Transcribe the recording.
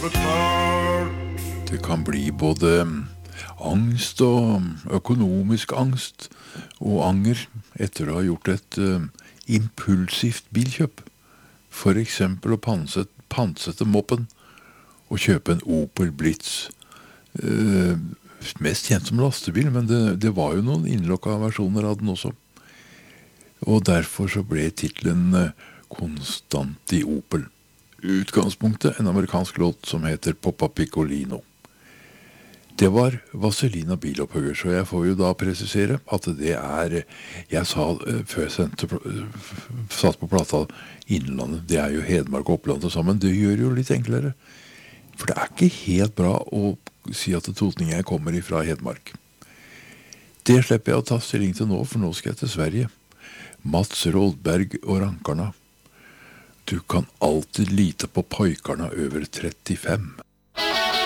betalt. Det kan bli både angst og økonomisk angst og anger etter å ha gjort et impulsivt bilkjøp. For eksempel å pansette moppen og kjøpe en Opel Blitz. Mest kjent som lastebil, men det var jo noen innlokka versjoner av den også. Og derfor så ble titlen Konstant i Opel. Utgangspunktet en amerikansk låt som heter Poppa Piccolino. Det var Vazelina Bilopphøggers, så jeg får jo da presisere at det jeg sa før jeg satt på plata Innlandet, det jo Hedmark og Oppland sammen, det gjør jo litt enklere. For det ikke helt bra å si at totningen kommer ifra Hedmark. Det slipper jeg å ta stilling til nå, for nå skal jeg til Sverige. Mats Rådberg og Rankarna. Du kan alltid lite på pojkarna over 35.